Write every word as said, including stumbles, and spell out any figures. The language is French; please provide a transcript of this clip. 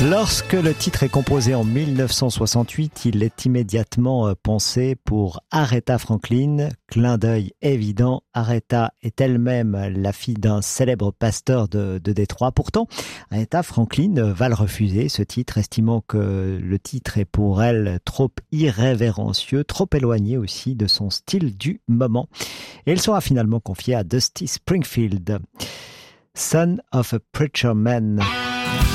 Lorsque le titre est composé en mille neuf cent soixante-huit, il est immédiatement pensé pour Aretha Franklin. Clin d'œil évident, Aretha est elle-même la fille d'un célèbre pasteur de, de Détroit. Pourtant, Aretha Franklin va le refuser, ce titre, estimant que le titre est pour elle trop irrévérencieux, trop éloigné aussi de son style du moment. Et il sera finalement confié à Dusty Springfield, Son of a Preacher Man.